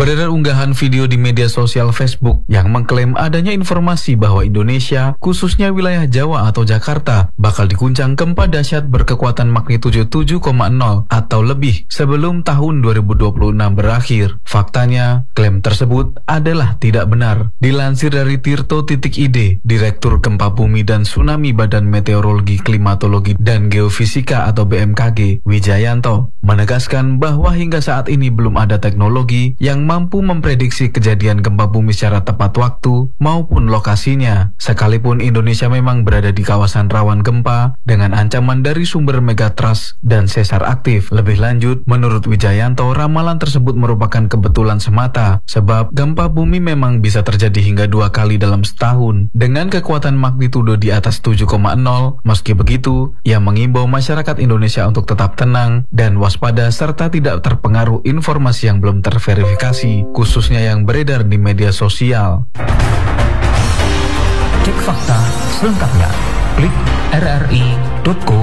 Beredar unggahan video di media sosial Facebook yang mengklaim adanya informasi bahwa Indonesia, khususnya wilayah Jawa atau Jakarta, bakal diguncang gempa dahsyat berkekuatan magnitudo 7,0 atau lebih sebelum tahun 2026 berakhir. Faktanya, klaim tersebut adalah tidak benar. Dilansir dari Tirto.id, Direktur Gempa Bumi dan Tsunami Badan Meteorologi, Klimatologi, dan Geofisika atau BMKG, Wijayanto, menegaskan bahwa hingga saat ini belum ada teknologi yang mampu memprediksi kejadian gempa bumi secara tepat waktu maupun lokasinya. Sekalipun Indonesia memang berada di kawasan rawan gempa dengan ancaman dari sumber megatrust dan sesar aktif. Lebih lanjut, menurut Wijayanto, ramalan tersebut merupakan kebetulan semata sebab gempa bumi memang bisa terjadi hingga 2 kali dalam setahun dengan kekuatan magnitudo di atas 7,0. Meski begitu, ia mengimbau masyarakat Indonesia untuk tetap tenang dan waspada serta tidak terpengaruh informasi yang belum terverifikasi, khususnya yang beredar di media sosial. Cek fakta selengkapnya. Klik rri.co